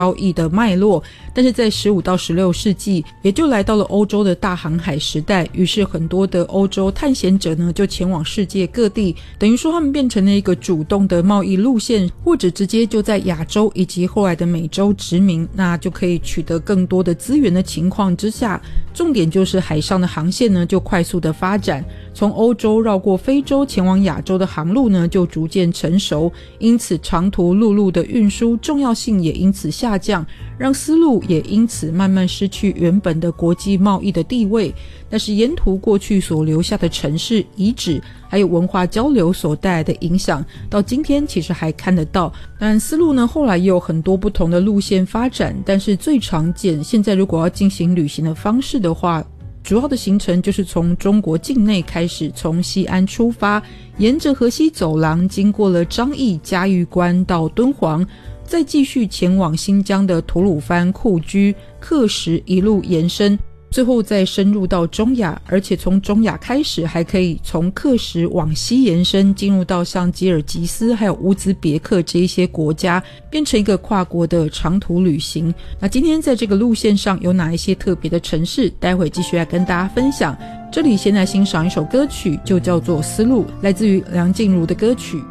贸易的脉络，但是在15到16世纪也就来到了欧洲的大航海时代，于是很多的欧洲探险者呢就前往世界各地，等于说他们变成了一个主动的贸易路线，或者直接就在亚洲以及后来的美洲殖民，那就可以取得更多的资源的情况之下，重点就是海上的航线呢就快速的发展，从欧洲绕过非洲前往亚洲的航路呢就逐渐成熟，因此长途陆路的运输重要性也因此下降，让丝路也因此慢慢失去原本的国际贸易的地位。但是沿途过去所留下的城市遗址还有文化交流所带来的影响，到今天其实还看得到。当然丝路呢后来也有很多不同的路线发展，但是最常见现在如果要进行旅行的方式的话，主要的行程就是从中国境内开始，从西安出发，沿着河西走廊经过了张掖、嘉峪关到敦煌，再继续前往新疆的吐鲁番、库居、克什一路延伸，最后再深入到中亚，而且从中亚开始还可以从克什往西延伸，进入到像吉尔吉斯还有乌兹别克这一些国家，变成一个跨国的长途旅行。那今天在这个路线上有哪一些特别的城市，待会继续来跟大家分享。这里现在欣赏一首歌曲，就叫做《丝路》，来自于梁静茹的歌曲。